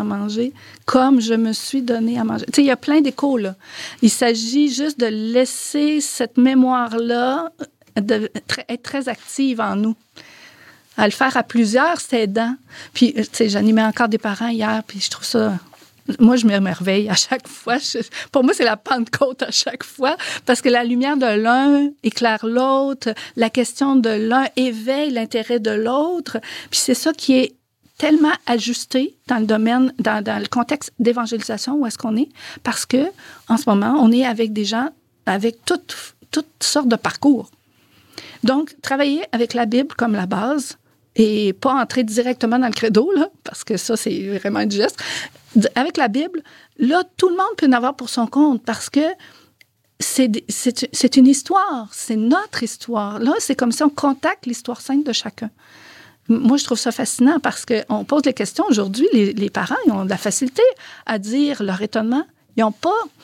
à manger comme je me suis donné à manger. Tu sais, il y a plein d'échos, là. Il s'agit juste de laisser cette mémoire-là être très active en nous. À le faire à plusieurs, c'est aidant. Puis, tu sais, j'animais encore des parents hier, puis je trouve ça... Moi, je m'émerveille à chaque fois. Pour moi, c'est la Pentecôte à chaque fois, parce que la lumière de l'un éclaire l'autre, la question de l'un éveille l'intérêt de l'autre. Puis c'est ça qui est tellement ajusté dans le domaine, dans le contexte d'évangélisation où est-ce qu'on est, parce que en ce moment, on est avec des gens avec toutes sortes de parcours. Donc, travailler avec la Bible comme la base et pas entrer directement dans le credo, là, parce que ça, c'est vraiment un geste. Avec la Bible, là, tout le monde peut en avoir pour son compte parce que c'est une histoire, c'est notre histoire. Là, c'est comme si on contacte l'histoire sainte de chacun. Moi, je trouve ça fascinant parce qu'on pose les questions. Aujourd'hui, les parents, ils ont de la facilité à dire leur étonnement. Ils n'ont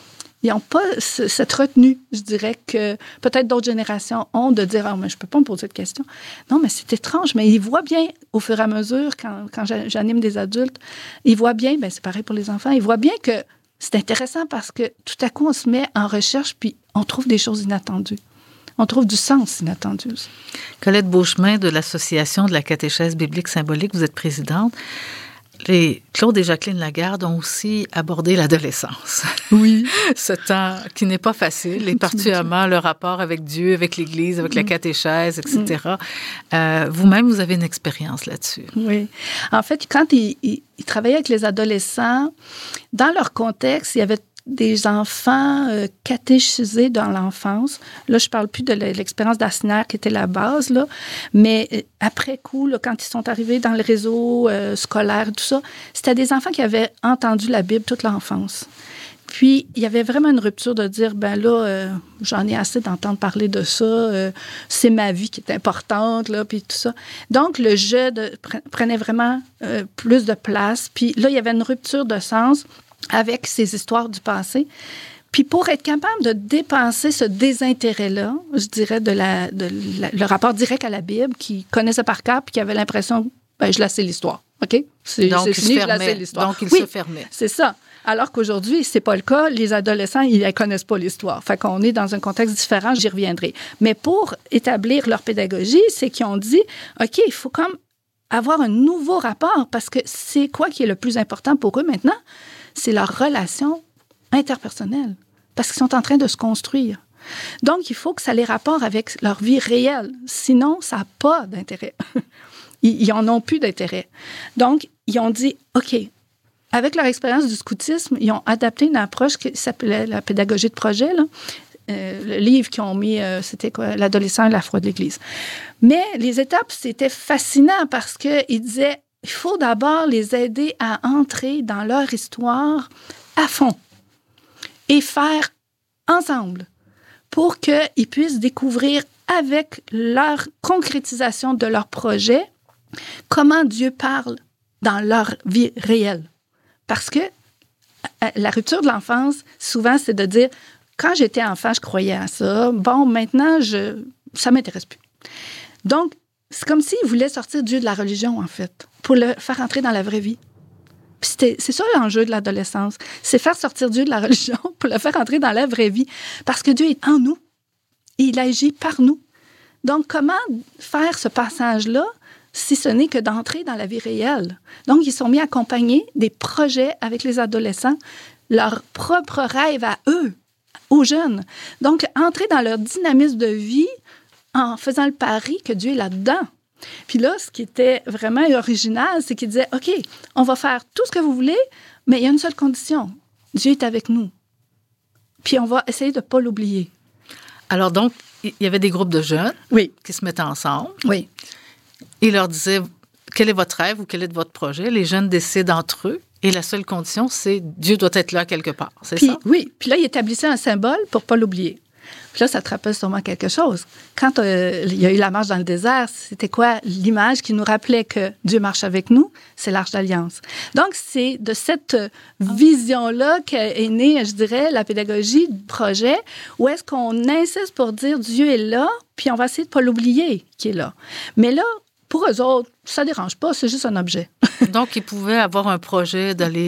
pas cette retenue, je dirais, que peut-être d'autres générations ont de dire « Ah, mais je ne peux pas me poser de questions. » Non, mais c'est étrange, mais ils voient bien, au fur et à mesure, quand j'anime des adultes, ils voient bien, bien, c'est pareil pour les enfants, ils voient bien que c'est intéressant parce que tout à coup, on se met en recherche puis on trouve des choses inattendues. On trouve du sens inattendu aussi. Colette Beauchemin de l'Association de la catéchèse biblique symbolique, vous êtes présidente. Claude et Jacqueline Lagarde ont aussi abordé l'adolescence. Oui. Ce temps qui n'est pas facile, et particulièrement le rapport avec Dieu, avec l'Église, avec la catéchèse, etc. Vous-même, vous avez une expérience là-dessus. Oui. En fait, quand ils travaillaient avec les adolescents, dans leur contexte, il y avait des enfants catéchisés dans l'enfance. Là, je ne parle plus de l'expérience d'Asner qui était la base, là, mais après coup, là, quand ils sont arrivés dans le réseau scolaire, tout ça, c'était des enfants qui avaient entendu la Bible toute l'enfance. Puis, il y avait vraiment une rupture de dire, ben là, j'en ai assez d'entendre parler de ça, c'est ma vie qui est importante, là, puis tout ça. Donc, le jeu prenait vraiment plus de place. Puis là, il y avait une rupture de sens avec ces histoires du passé. Puis pour être capable de dépenser ce désintérêt-là, je dirais, le rapport direct à la Bible, qui connaissait par cœur puis qui avait l'impression, ben, je la sais l'histoire, OK? Donc, c'est fini, je la sais l'histoire. Donc, il se fermait. C'est ça. Alors qu'aujourd'hui, c'est pas le cas. Les adolescents, ils ne connaissent pas l'histoire. Fait qu'on est dans un contexte différent, j'y reviendrai. Mais pour établir leur pédagogie, c'est qu'ils ont dit, OK, il faut comme avoir un nouveau rapport parce que c'est quoi qui est le plus important pour eux maintenant? C'est leur relation interpersonnelle, parce qu'ils sont en train de se construire. Donc, il faut que ça les rapporte avec leur vie réelle. Sinon, ça n'a pas d'intérêt. Ils n'en ont plus d'intérêt. Donc, ils ont dit, OK, avec leur expérience du scoutisme, ils ont adapté une approche qui s'appelait la pédagogie de projet, là. Le livre qu'ils ont mis, c'était quoi? L'adolescent et la foi de l'Église. Mais les étapes, c'était fascinant parce qu'ils disaient, il faut d'abord les aider à entrer dans leur histoire à fond et faire ensemble pour qu'ils puissent découvrir avec leur concrétisation de leur projet comment Dieu parle dans leur vie réelle. Parce que la rupture de l'enfance, souvent, c'est de dire, quand j'étais enfant, je croyais à ça. Bon, maintenant, ça ne m'intéresse plus. Donc, c'est comme s'ils voulaient sortir Dieu de la religion, en fait, pour le faire entrer dans la vraie vie. Puis c'est ça l'enjeu de l'adolescence. C'est faire sortir Dieu de la religion pour le faire entrer dans la vraie vie. Parce que Dieu est en nous. Et il agit par nous. Donc, comment faire ce passage-là si ce n'est que d'entrer dans la vie réelle? Donc, ils sont mis à accompagner des projets avec les adolescents, leurs propres rêves à eux, aux jeunes. Donc, entrer dans leur dynamisme de vie en faisant le pari que Dieu est là-dedans. Puis là, ce qui était vraiment original, c'est qu'il disait, OK, on va faire tout ce que vous voulez, mais il y a une seule condition. Dieu est avec nous. Puis on va essayer de ne pas l'oublier. Alors donc, il y avait des groupes de jeunes qui se mettaient ensemble. Oui. Ils leur disaient, quel est votre rêve ou quel est votre projet? Les jeunes décident entre eux. Et la seule condition, c'est Dieu doit être là quelque part. C'est ça? Oui. Puis là, il établissait un symbole pour ne pas l'oublier. Puis là, ça te rappelle sûrement quelque chose. Quand il y a eu la marche dans le désert, c'était quoi l'image qui nous rappelait que Dieu marche avec nous? C'est l'Arche d'Alliance. Donc, c'est de cette vision-là qu'est née, je dirais, la pédagogie du projet, où est-ce qu'on insiste pour dire Dieu est là, puis on va essayer de ne pas l'oublier qu'il est là. Mais là, pour eux autres, ça ne dérange pas, c'est juste un objet. Donc, ils pouvaient avoir un projet d'aller